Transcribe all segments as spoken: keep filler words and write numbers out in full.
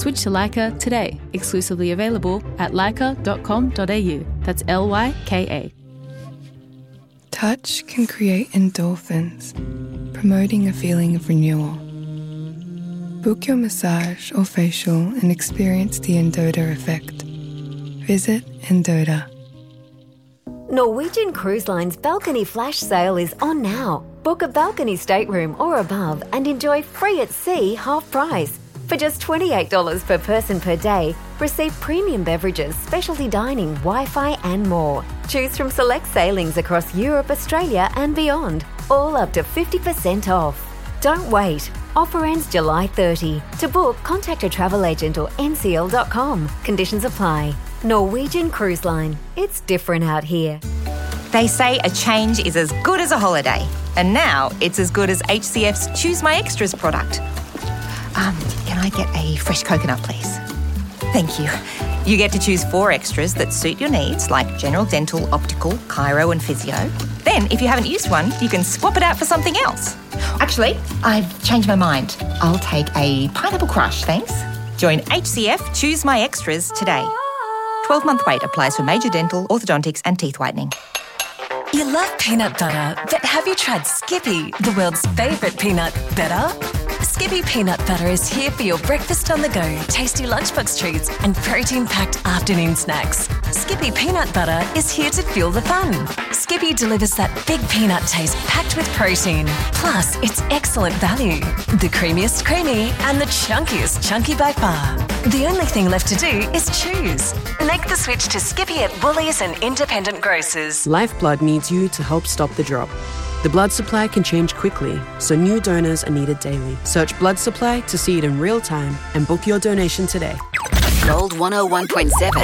Switch to Lyka today. Exclusively available at lyka dot com dot a u. That's L Y K A. Touch can create endorphins, promoting a feeling of renewal. Book your massage or facial and experience the Endota effect. Visit Endota. Norwegian Cruise Line's balcony flash sale is on now. Book a balcony stateroom or above and enjoy free at sea half price. For just twenty-eight dollars per person per day, receive premium beverages, specialty dining, Wi-Fi and more. Choose from select sailings across Europe, Australia and beyond, all up to fifty percent off. Don't wait. Offer ends July thirtieth. To book, contact a travel agent or N C L dot com. Conditions apply. Norwegian Cruise Line. It's different out here. They say a change is as good as a holiday. And now it's as good as H C F's Choose My Extras product. Um, can I get a fresh coconut, please? Thank you. You get to choose four extras that suit your needs, like general dental, optical, chiro and physio. Then, if you haven't used one, you can swap it out for something else. Actually, I've changed my mind. I'll take a pineapple crush, thanks. Join H C F Choose My Extras today. twelve-month wait applies for major dental, orthodontics and teeth whitening. You love peanut butter, but have you tried Skippy, the world's favourite peanut butter? Skippy Peanut Butter is here for your breakfast on the go, tasty lunchbox treats and protein-packed afternoon snacks. Skippy Peanut Butter is here to fuel the fun. Skippy delivers that big peanut taste packed with protein. Plus, it's excellent value. The creamiest creamy and the chunkiest chunky by far. The only thing left to do is choose. Make the switch to Skippy at Woolies and independent grocers. Lifeblood needs you to help stop the drop. The blood supply can change quickly, so new donors are needed daily. Search blood supply to see it in real time and book your donation today. Gold one oh one point seven.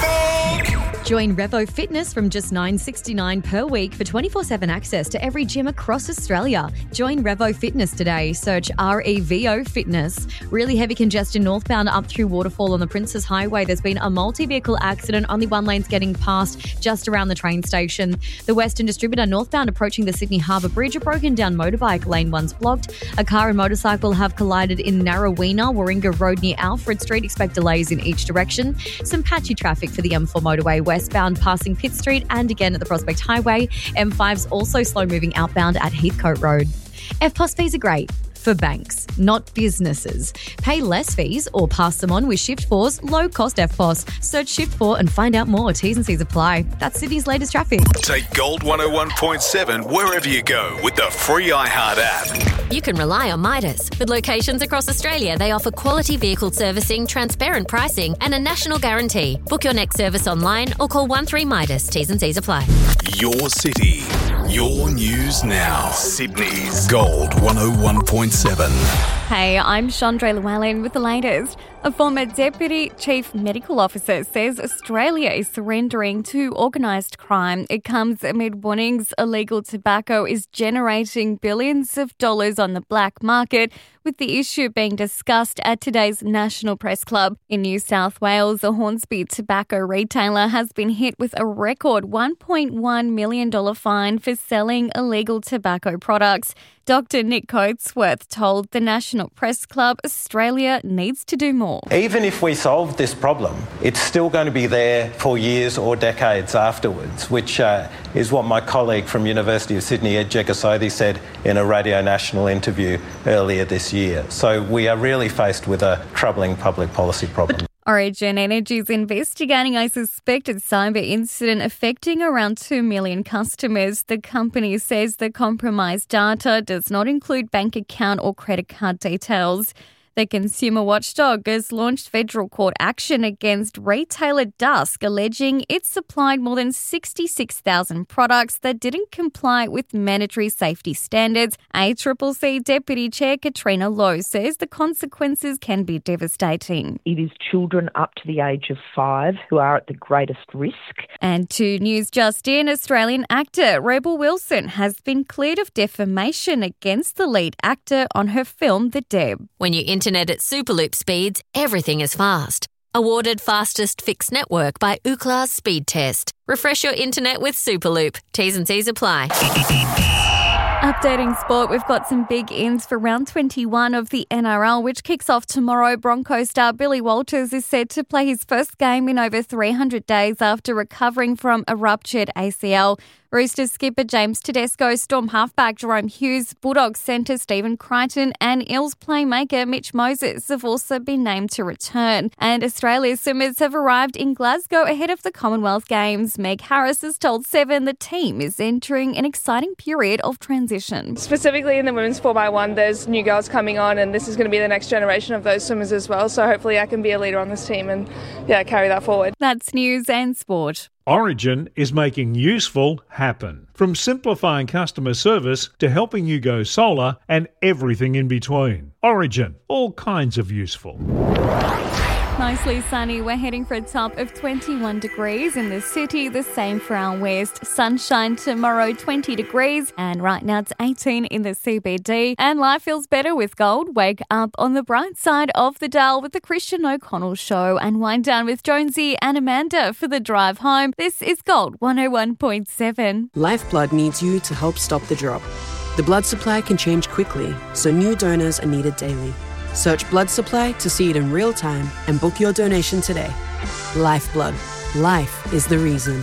Join Revo Fitness from just nine dollars sixty-nine per week for twenty-four seven access to every gym across Australia. Join Revo Fitness today. Search R E V O Fitness. Really heavy congestion northbound up through Waterfall on the Princes Highway. There's been a multi-vehicle accident. Only one lane's getting past just around the train station. The Western Distributor northbound approaching the Sydney Harbour Bridge. A broken down motorbike. Lane one's blocked. A car and motorcycle have collided in Narrowena, Warringah Road near Alfred Street. Expect delays in each direction. Some patchy traffic for the M four motorway westbound passing Pitt Street and again at the Prospect Highway. M five's also slow moving outbound at Heathcote Road. F P O S fees are great for banks, not businesses. Pay less fees or pass them on with Shift four's low-cost F P O S. Search Shift four and find out more. T's and C's apply. That's Sydney's latest traffic. Take Gold one oh one point seven wherever you go with the free iHeart app. You can rely on Midas. With locations across Australia, they offer quality vehicle servicing, transparent pricing and a national guarantee. Book your next service online or call one three Midas. T's and C's apply. Your city, your news now. Sydney's Gold one oh one point seven. Hey, I'm Chandra Llewellyn with the latest. A former Deputy Chief Medical Officer says Australia is surrendering to organised crime. It comes amid warnings illegal tobacco is generating billions of dollars on the black market, with the issue being discussed at today's National Press Club. In New South Wales, a Hornsby tobacco retailer has been hit with a record one point one million dollars fine for selling illegal tobacco products. Doctor Nick Coatsworth told the National Press Club Australia needs to do more. Even if we solve this problem, it's still going to be there for years or decades afterwards, which uh, is what my colleague from University of Sydney, Ed Jegasothy, said in a Radio National interview earlier this year. So we are really faced with a troubling public policy problem. Origin Energy is investigating a suspected cyber incident affecting around two million customers. The company says the compromised data does not include bank account or credit card details. The consumer watchdog has launched federal court action against retailer Dusk, alleging it supplied more than sixty-six thousand products that didn't comply with mandatory safety standards. A C C C Deputy Chair Katrina Lowe says the consequences can be devastating. It is children up to the age of five who are at the greatest risk. And to news just in, Australian actor Rebel Wilson has been cleared of defamation against the lead actor on her film The Deb. When you internet at Superloop speeds, everything is fast. Awarded fastest fixed network by Ookla's Speed Test. Refresh your internet with Superloop. T's and C's apply. Updating sport, we've got some big ins for round twenty-one of the N R L, which kicks off tomorrow. Broncos star Billy Walters is set to play his first game in over three hundred days after recovering from a ruptured A C L. Roosters skipper James Tedesco, Storm halfback Jerome Hughes, Bulldogs centre Stephen Crichton and Eels playmaker Mitch Moses have also been named to return. And Australia's swimmers have arrived in Glasgow ahead of the Commonwealth Games. Meg Harris has told Seven the team is entering an exciting period of transition. Specifically in the women's four by one, there's new girls coming on and this is going to be the next generation of those swimmers as well. So hopefully I can be a leader on this team and yeah, carry that forward. That's news and sport. Origin is making useful happen. From simplifying customer service to helping you go solar and everything in between. Origin, all kinds of useful. Mostly sunny. We're heading for a top of twenty-one degrees in the city. The same for our west. Sunshine tomorrow, twenty degrees. And right now it's eighteen in the C B D. And life feels better with gold. Wake up on the bright side of the dial with the Christian O'Connell Show. And wind down with Jonesy and Amanda for the drive home. This is Gold one oh one point seven. Lifeblood needs you to help stop the drop. The blood supply can change quickly, so new donors are needed daily. Search blood supply to see it in real time and book your donation today. Lifeblood. Life is the reason.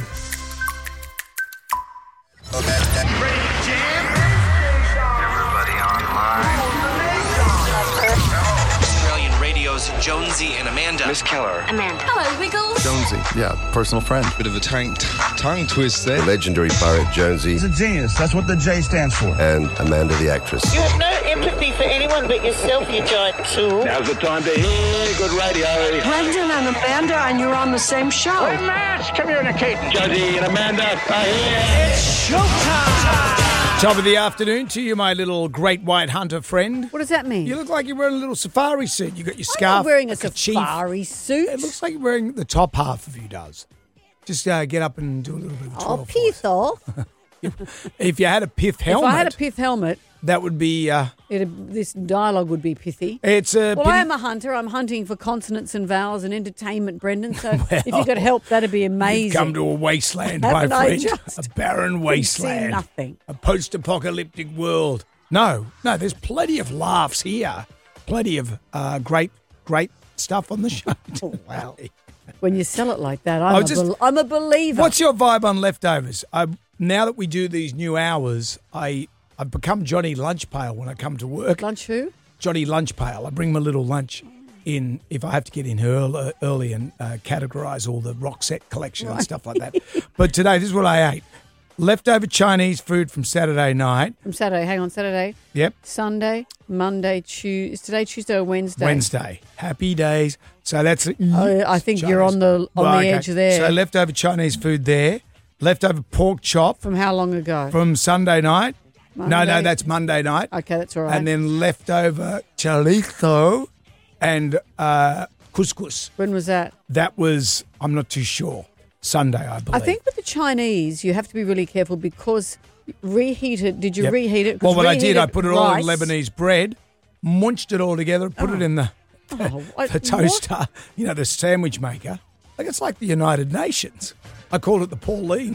Australian radio's Jonesy and Amanda. Miss Keller. Amanda. Hello, Wiggles. Jonesy, yeah, personal friend. Bit of a tongue, tongue twist there. Legendary poet Jonesy. He's a genius. That's what the J stands for. And Amanda the actress. You have no empathy for anyone but yourself, you giant tool. Now's the time to hear good radio. Brendan and Amanda, and you're on the same show. We're matched. Communicating. Jonesy and Amanda are here. It's showtime. Top of the afternoon to you, my little great white hunter friend. What does that mean? You look like you're wearing a little safari suit. You got your I'm scarf. not wearing a like safari a suit. It looks like you're wearing the top half of you does. Just uh, get up and do a little bit of a twirl. Oh, pith off. If you had a pith helmet. If I had a pith helmet. That would be... Uh, It'd, this dialogue would be pithy. It's a Well, pity- I am a hunter. I'm hunting for consonants and vowels and entertainment, Brendan. So Well, if you could help, that'd be amazing. You've come to a wasteland, my Haven't I friend. just? A barren wasteland. nothing. A post-apocalyptic world. No, no, there's plenty of laughs here. Plenty of uh, great, great stuff on the show. Wow. When you sell it like that, I'm, I a, was just- bel- I'm a believer. What's your vibe on leftovers? I, now that we do these new hours, I, I've become Johnny Lunchpail when I come to work. Lunch who? Johnny Lunchpail. I bring my little lunch in if I have to get in early, early and uh, categorise all the rock set collection and stuff like that. But today, this is what I ate. Leftover Chinese food from Saturday night. From Saturday. Hang on, Saturday. Yep. Sunday, Monday, Tuesday. Is today Tuesday or Wednesday? Wednesday. Happy days. So that's... Oh, I think you're on the on Right, the okay. edge there. So leftover Chinese food there. Leftover pork chop. From how long ago? From Sunday night. No, no, Monday. that's Monday night. Okay, that's all right. And then leftover chorizo and uh, couscous. When was that? That was, I'm not too sure, Sunday, I believe. I think with the Chinese, you have to be really careful because reheated. Did you Yep. reheat it? 'Cause Well, what I did, I reheated put it all in rice- Lebanese bread, munched it all together, put it in the, Oh, I- the toaster, you know, the sandwich maker. Like it's like the United Nations. I called it the Pauline.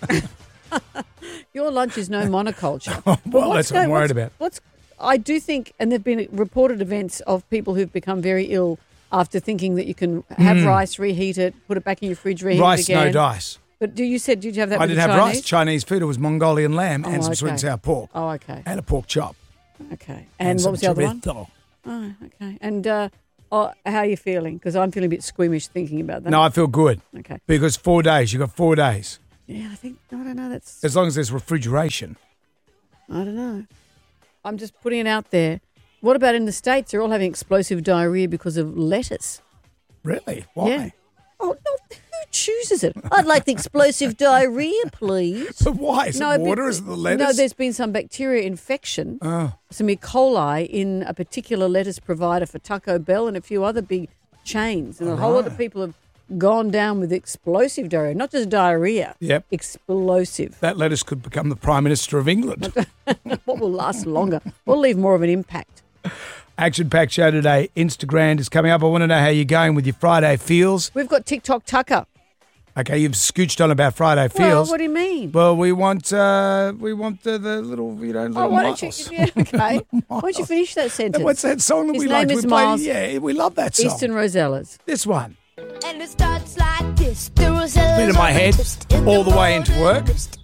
Your lunch is no monoculture. Well, But what's that's what I'm go- worried what's- about. What's I do think, and there've been reported events of people who've become very ill after thinking that you can have Mm. rice, reheat it, put it back in your fridge, reheat Rice, it again. no dice. But do you said did you have that? I with didn't the have Chinese? rice. Chinese food. It was Mongolian lamb Oh, and some sweet and okay. sour pork. Oh, okay. And a pork chop. Okay. And, some what was the other one? chorizo. Oh, okay. And uh, oh, how are you feeling? Because I'm feeling a bit squeamish thinking about that. No, I feel good. Okay. Because four days. You got four days. Yeah, I think I don't know. That's As long as there's refrigeration. I don't know. I'm just putting it out there. What about in the States? They're all having explosive diarrhea because of lettuce. Really? Why? Yeah. Oh, no, who chooses it? I'd like the explosive diarrhea, please. But why? Is it but- water? Is it the lettuce? No, there's been some bacteria infection, Oh. some E. coli in a particular lettuce provider for Taco Bell and a few other big chains. And a whole lot of people have gone down with explosive diarrhea, not just diarrhea. Yep. Explosive. That lettuce could become the Prime Minister of England. What will last longer? Will leave more of an impact. Action-packed show today. Instagram is coming up. I want to know how you're going with your Friday feels. We've got TikTok Tucker. Okay, you've scooched on about Friday Well, Feels. what do you mean? Well, we want uh, we want the, the little, you know, little Oh, why don't you? Miles. Yeah, okay. Why don't you finish that sentence? What's that song that His we name like? is we played- Miles. Yeah, we love that song. Eastern Rosellas. This one. And it starts like this. The Rosellas Bit in my head, all the way into work.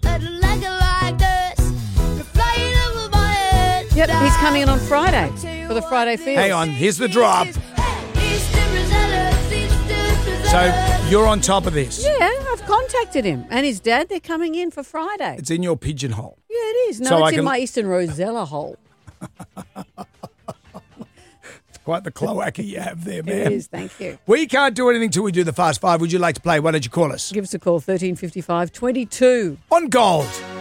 Yep, he's coming in on Friday for the Friday Feels. Hang on, here's the drop. So you're on top of this. Yeah, I've contacted him and his dad. They're coming in for Friday. It's in your pigeonhole. Yeah, it is. No, So it's I in can- my Eastern Rosella hole. Quite the cloaca you have there, man. It is, thank you. We can't do anything till we do the Fast Five. Would you like to play? Why don't you call us? Give us a call, thirteen fifty-five twenty-two. On Gold